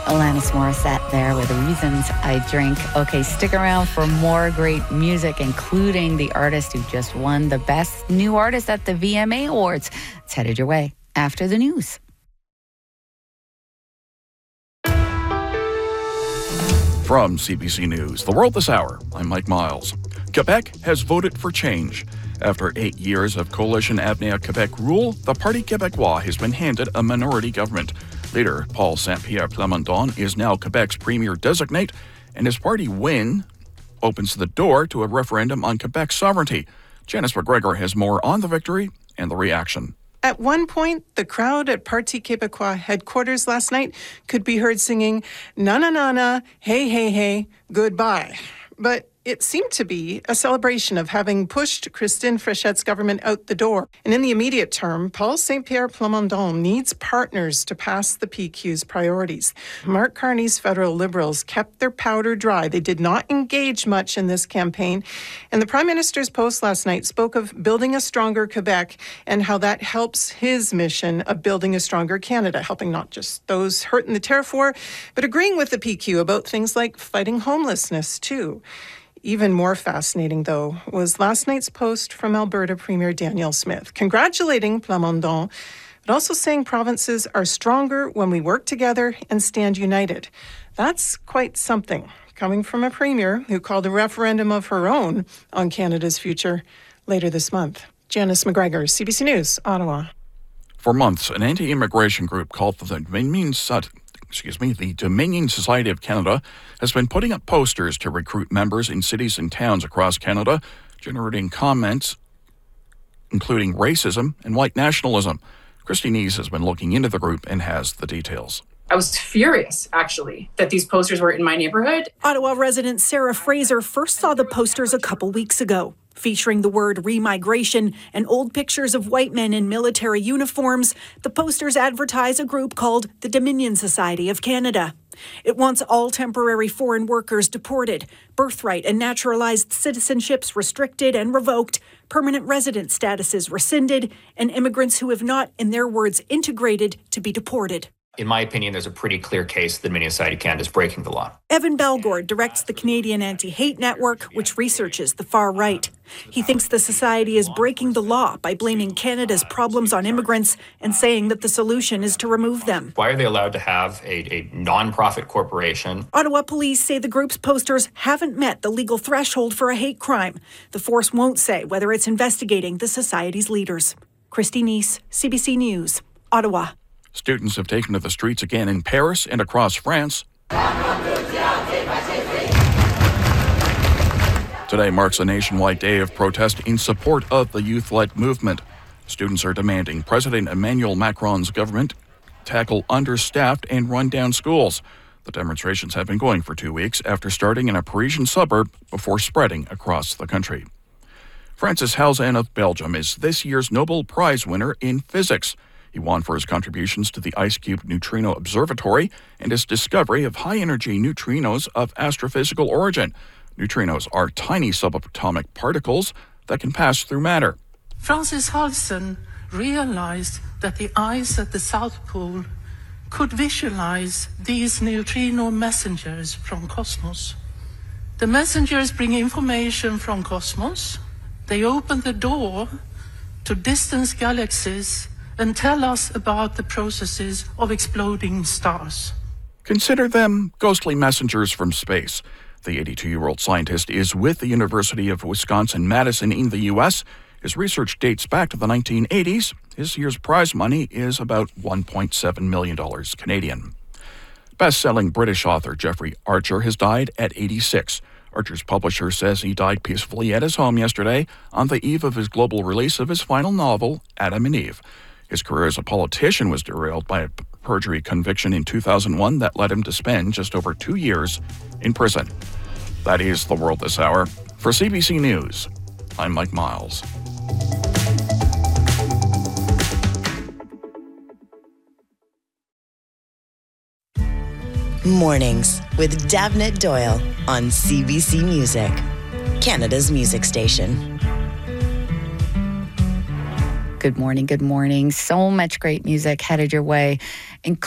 Alanis Morissette there with Reasons I Drink. Okay, stick around for more great music, including the artist who just won the Best New Artist at the VMA Awards. It's headed your way after the news. From CBC News, The World This Hour, I'm Mike Miles. Quebec has voted for change. After 8 years of coalition Avenir Quebec rule, the Parti Québécois has been handed a minority government. Leader Paul Saint-Pierre Plamondon is now Quebec's premier designate, and his party win opens the door to a referendum on Quebec's sovereignty. Janice McGregor has more on the victory and the reaction. At one point, the crowd at Parti Québécois headquarters last night could be heard singing, "Na na na na, hey hey hey, goodbye." But it seemed to be a celebration of having pushed Christine Fréchette's government out the door. And in the immediate term, Paul Saint-Pierre Plamondon needs partners to pass the PQ's priorities. Mark Carney's federal Liberals kept their powder dry. They did not engage much in this campaign. And the Prime Minister's post last night spoke of building a stronger Quebec and how that helps his mission of building a stronger Canada, helping not just those hurt in the tariff war, but agreeing with the PQ about things like fighting homelessness, too. Even more fascinating, though, was last night's post from Alberta Premier Danielle Smith, congratulating Plamondon, but also saying provinces are stronger when we work together and stand united. That's quite something, coming from a premier who called a referendum of her own on Canada's future later this month. Janice McGregor, CBC News, Ottawa. For months, an anti-immigration group called the Dominion Society of Canada has been putting up posters to recruit members in cities and towns across Canada, generating comments including racism and white nationalism. Christy Neese has been looking into the group and has the details. I was furious, actually, that these posters were in my neighborhood. Ottawa resident Sarah Fraser first saw the posters a couple weeks ago, featuring the word remigration and old pictures of white men in military uniforms. The posters advertise a group called the Dominion Society of Canada. It wants all temporary foreign workers deported, birthright and naturalized citizenships restricted and revoked, permanent resident statuses rescinded, and immigrants who have not, in their words, integrated to be deported. In my opinion, there's a pretty clear case the Dominion Society of Canada is breaking the law. Evan Balgord directs the Canadian Anti-Hate Network, which researches the far right. He thinks the society is breaking the law by blaming Canada's problems on immigrants and saying that the solution is to remove them. Why are they allowed to have a non-profit corporation? Ottawa police say the group's posters haven't met the legal threshold for a hate crime. The force won't say whether it's investigating the society's leaders. Christy Neese, CBC News, Ottawa. Students have taken to the streets again in Paris and across France. Today marks a nationwide day of protest in support of the youth-led movement. Students are demanding President Emmanuel Macron's government tackle understaffed and run-down schools. The demonstrations have been going for 2 weeks after starting in a Parisian suburb before spreading across the country. Francis Halzan of Belgium is this year's Nobel Prize winner in physics. He won for his contributions to the IceCube Neutrino Observatory and his discovery of high-energy neutrinos of astrophysical origin. Neutrinos are tiny subatomic particles that can pass through matter. Francis Halzan realized that the ice at the South Pole could visualize these neutrino messengers from cosmos. The messengers bring information from cosmos. They open the door to distant galaxies and tell us about the processes of exploding stars. Consider them ghostly messengers from space. The 82-year-old scientist is with the University of Wisconsin-Madison in the U.S. His research dates back to the 1980s. This year's prize money is about $1.7 million Canadian. Best-selling British author Jeffrey Archer has died at 86. Archer's publisher says he died peacefully at his home yesterday on the eve of his global release of his final novel, Adam and Eve. His career as a politician was derailed by a perjury conviction in 2001 that led him to spend just over 2 years in prison. That is The World This Hour. For CBC News, I'm Mike Miles. Mornings with Davnit Doyle on CBC Music, Canada's music station. Good morning. So much great music headed your way.